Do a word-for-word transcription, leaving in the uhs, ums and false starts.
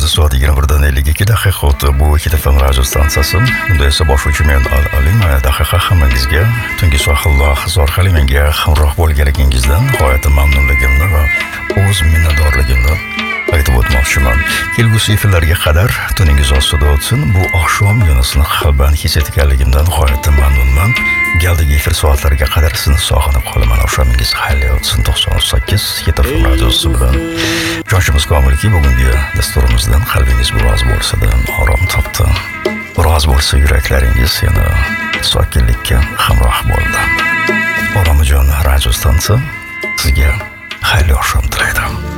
soat yigirma birdan ellik ikki daqiqa o'tdi. Bu Hit F M radio stansiyasi. Bunda esa boshlovchi men Alim daqiqa hammangizga tungi sohillar orqali menga hamroh bo'lganligingizdan g'oyatda mamnunligimni va o'z minnatdorligimni aytib o'tmoqchiman. Kelgusi efirlarga qadar tuningiz ostida o'tsin. Bu oqshom yo'nasini qalban his etganligimdan g'oyatda mamnunman. Galdagi efir soatlariga qadar sizni sog'inib qolaman. Oqshomingiz xayr o'tsin. to'qson sakkiz Hit F M radiosi bilan jonimiz komilki, bugungi dasturimizdan qalbingiz biroz bo'lsa-da orom topdi. Biroz bo'lsa yuraklaringiz yana sokinlikka hamroh bo'ldi. Oromijon radio stansiyasi sizga xayrli oqshom tilaydi.